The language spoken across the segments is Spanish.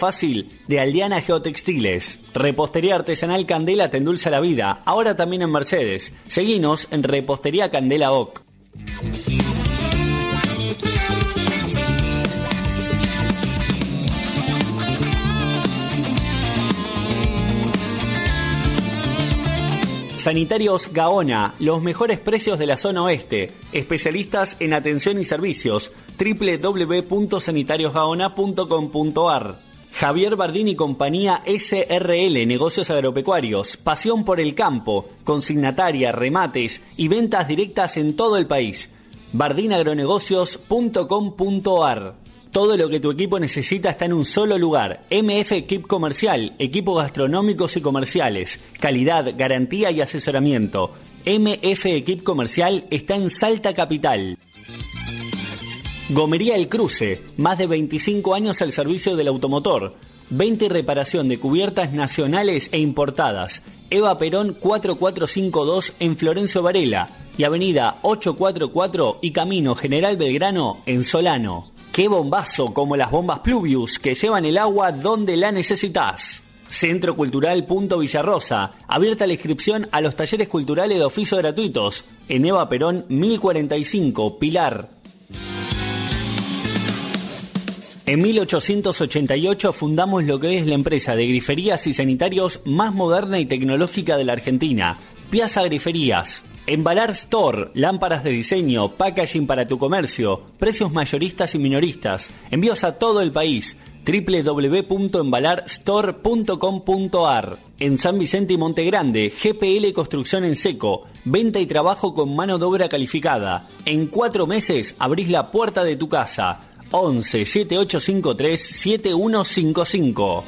fácil de Aldeana Geotextiles. Repostería artesanal Candela te endulza la vida, ahora también en Mercedes. Seguinos en Repostería Candela OC. Sanitarios Gaona, los mejores precios de la zona oeste. Especialistas en atención y servicios. www.sanitariosgaona.com.ar. Javier Bardín y compañía SRL, negocios agropecuarios. Pasión por el campo, consignataria, remates y ventas directas en todo el país. bardinagronegocios.com.ar. Todo lo que tu equipo necesita está en un solo lugar. MF Equip Comercial, equipos gastronómicos y comerciales, calidad, garantía y asesoramiento. MF Equip Comercial está en Salta Capital. Gomería El Cruce, más de 25 años al servicio del automotor. Venta y reparación de cubiertas nacionales e importadas. Eva Perón 4452 en Florencio Varela y Avenida 844 y Camino General Belgrano en Solano. ¡Qué bombazo! Como las bombas Pluvius que llevan el agua donde la necesitas. Centro Cultural Punto Villarrosa. Abierta la inscripción a los talleres culturales de oficio gratuitos. En Eva Perón 1045, Pilar. En 1888 fundamos lo que es la empresa de griferías y sanitarios más moderna y tecnológica de la Argentina. Piazza Griferías. Embalar Store, lámparas de diseño, packaging para tu comercio, precios mayoristas y minoristas, envíos a todo el país, www.embalarstore.com.ar. En San Vicente y Monte Grande, GPL Construcción en Seco, venta y trabajo con mano de obra calificada. En 4 meses abrís la puerta de tu casa. 11 7853 7155.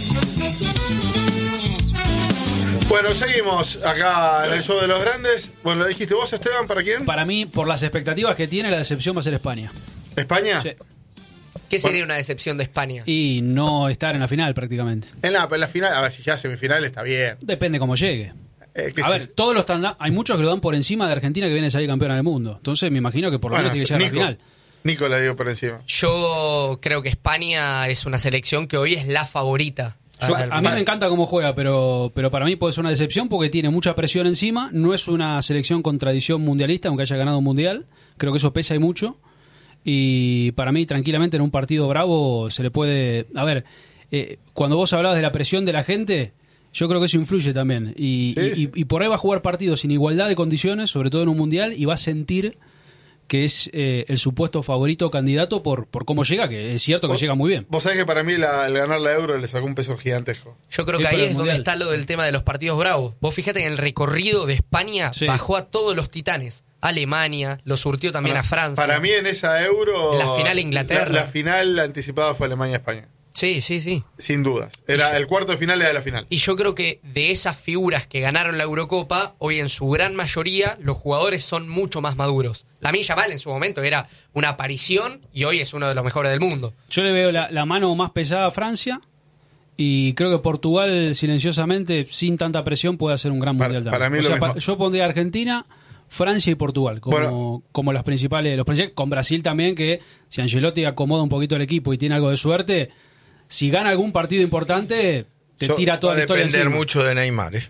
Bueno, seguimos acá en el show de los grandes. Bueno, lo dijiste vos, Esteban, ¿para quién? Para mí, por las expectativas que tiene, la decepción va a ser España. ¿España? Sí. ¿Qué sería una decepción de España? Y no estar en la final prácticamente. En la final, a ver, si ya semifinal está bien. Depende cómo llegue. A ver, todos los hay muchos que lo dan por encima de Argentina que viene a salir campeona del mundo. Entonces me imagino que por lo menos tiene que llegar a la final. Nico la dio por encima. Yo creo que España es una selección que hoy es la favorita. A mí me encanta cómo juega, pero para mí puede ser una decepción porque tiene mucha presión encima. No es una selección con tradición mundialista, aunque haya ganado un mundial. Creo que eso pesa y mucho. Y para mí, tranquilamente, en un partido bravo se le puede... A ver, cuando vos hablabas de la presión de la gente, yo creo que eso influye también. Y por ahí va a jugar partidos sin igualdad de condiciones, sobre todo en un mundial, y va a sentir que es el supuesto favorito candidato por cómo llega, que es cierto que llega muy bien. Vos sabés que para mí el ganar la Euro le sacó un peso gigantesco. Yo creo que ahí es donde está lo del tema de los partidos bravos. Vos fíjate que en el recorrido de España bajó a todos los titanes. Alemania, lo surtió también a Francia. Para mí en esa Euro... En la final Inglaterra. La final anticipada fue Alemania-España. Sí. Sin dudas. El cuarto de final era la final. Y yo creo que de esas figuras que ganaron la Eurocopa, hoy en su gran mayoría los jugadores son mucho más maduros. Lamine Yamal en su momento era una aparición y hoy es uno de los mejores del mundo. Yo le veo la mano más pesada a Francia y creo que Portugal silenciosamente, sin tanta presión, puede hacer un gran mundial también. Para mí yo pondría Argentina, Francia y Portugal como los principales, con Brasil también, que si Ancelotti acomoda un poquito el equipo y tiene algo de suerte, si gana algún partido importante, tira toda la historia. Va a depender mucho de Neymar. Yo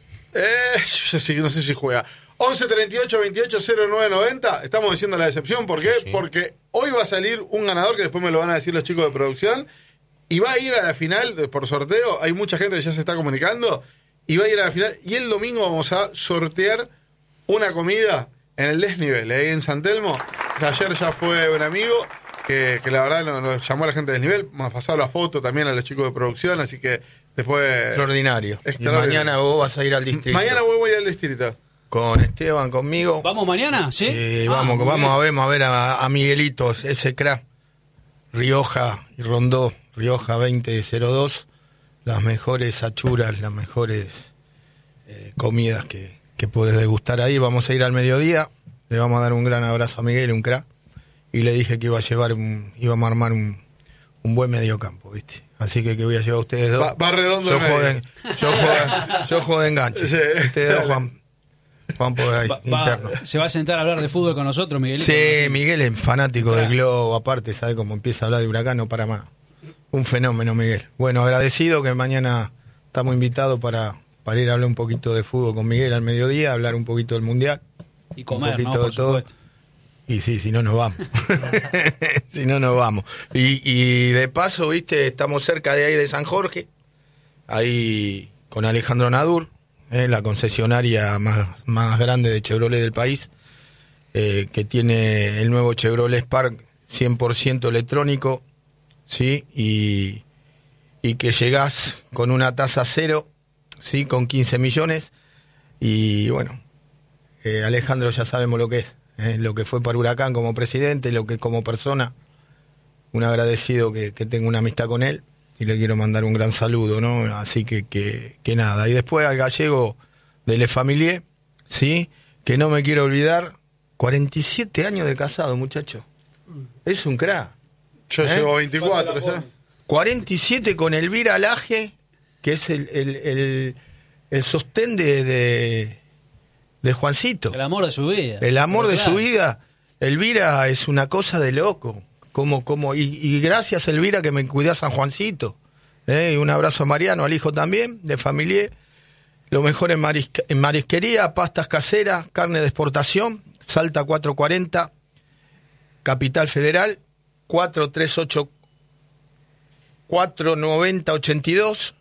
no sé si juega. 11 38 28 09 90. Estamos diciendo la decepción. ¿Por qué? Sí. Porque hoy va a salir un ganador que después me lo van a decir los chicos de producción. Y va a ir a la final por sorteo. Hay mucha gente que ya se está comunicando. Y va a ir a la final. Y el domingo vamos a sortear una comida en el desnivel, ahí en San Telmo. Ayer ya fue un amigo que la verdad nos llamó a la gente del desnivel. Me ha pasado la foto también a los chicos de producción. Así que después... Extraordinario. Y mañana vos vas a ir al distrito. Mañana voy a ir al distrito. Con Esteban, conmigo. ¿Vamos mañana? Sí, vamos a ver a Miguelitos, ese crack. Rioja y Rondó, Rioja 2002. Las mejores achuras, las mejores comidas que podés degustar ahí. Vamos a ir al mediodía. Le vamos a dar un gran abrazo a Miguel, un crack. Y le dije que íbamos a armar un buen mediocampo, ¿viste? Así que voy a llevar a ustedes dos. Va redondo. Yo juego de enganche. Sí. Ustedes dos Juan por ahí, interno. ¿Se va a sentar a hablar de fútbol con nosotros, Miguel? Sí, Miguel es fanático del Globo, aparte, ¿sabe cómo empieza a hablar de Huracán? No para más. Un fenómeno, Miguel. Bueno, agradecido que mañana estamos invitados para ir a hablar un poquito de fútbol con Miguel al mediodía, hablar un poquito del Mundial. Y comer, un poquito ¿no? de todo. Supuesto. Y sí, si no nos vamos. Si no nos vamos. Y de paso, viste, estamos cerca de ahí de San Jorge, ahí con Alejandro Nadur, la concesionaria más grande de Chevrolet del país, que tiene el nuevo Chevrolet Spark 100% electrónico, ¿sí? Y que llegás con una tasa cero, ¿sí? Con 15 millones. Y bueno, Alejandro ya sabemos lo que es, lo que fue para Huracán como presidente, lo que como persona. Un agradecido que tengo una amistad con él y le quiero mandar un gran saludo, ¿no? Así que nada. Y después al gallego de Le Familier, ¿sí? Que no me quiero olvidar, 47 años de casado, muchacho. Es un crack. Yo llevo 24, ¿ya? 47 con Elvira Laje, que es el sostén de Juancito. El amor de su vida. El amor de Claro. su vida. Elvira es una cosa de loco. Y gracias, Elvira, que me cuidás a Juancito. Y un abrazo a Mariano, al hijo también, de Familier. Lo mejor en marisquería, pastas caseras, carne de exportación, Salta 440, Capital Federal, 438 490 82,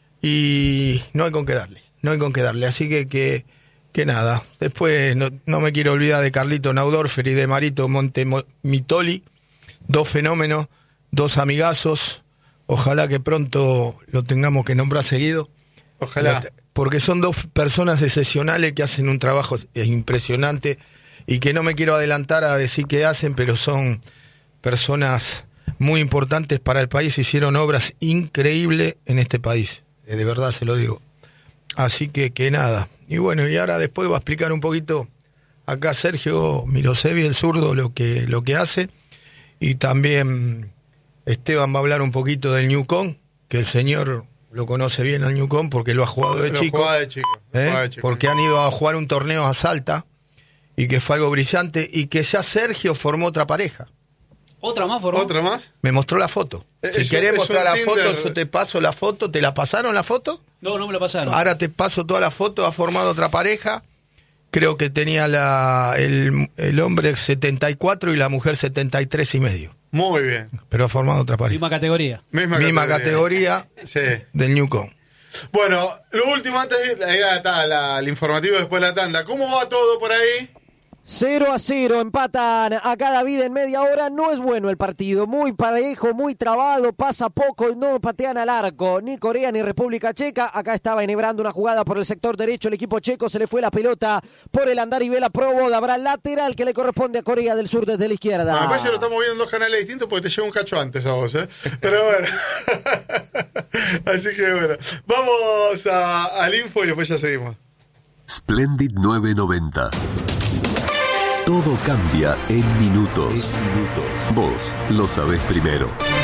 y no hay con qué darle. Así que nada. Después no me quiero olvidar de Carlito Naudorfer y de Marito Montemitoli, dos fenómenos, dos amigazos. Ojalá que pronto lo tengamos que nombrar seguido. Ojalá. Porque son dos personas excepcionales que hacen un trabajo impresionante y que no me quiero adelantar a decir qué hacen, pero son personas muy importantes para el país, hicieron obras increíbles en este país, de verdad se lo digo. Así que nada. Y bueno, y ahora después va a explicar un poquito acá Sergio Mirosevi, el zurdo, lo que hace, y también Esteban va a hablar un poquito del Newcom, que el señor lo conoce bien al Newcom porque lo ha jugado de chico. Jugaba de chico. Porque han ido a jugar un torneo a Salta y que fue algo brillante, y que ya Sergio formó otra pareja. ¿Otra más formó? ¿Otra más? Me mostró la foto. Si querés mostrar la foto, yo te paso la foto. ¿Te la pasaron la foto? No me la pasaron. Ahora te paso toda la foto. Ha formado otra pareja. Creo que tenía el hombre 74 y la mujer 73 y medio. Muy bien. Pero ha formado otra pareja. Misma categoría. Misma categoría Sí. del Newcom. Bueno, lo último antes de ir, ahí está el informativo después de la tanda. ¿Cómo va todo por ahí? 0-0, empatan a cada vida en media hora. No es bueno el partido, muy parejo, muy trabado, pasa poco y no patean al arco ni Corea ni República Checa. Acá estaba enhebrando una jugada por el sector derecho el equipo checo, se le fue la pelota por el andar y Vela Probo, habrá lateral que le corresponde a Corea del Sur desde la izquierda. Me parece que lo estamos viendo en dos canales distintos porque te llega un cacho antes a vos, ¿eh? Pero bueno. Así que bueno. Vamos al info y después ya seguimos. Splendid 990. Todo cambia en minutos. Vos lo sabés primero.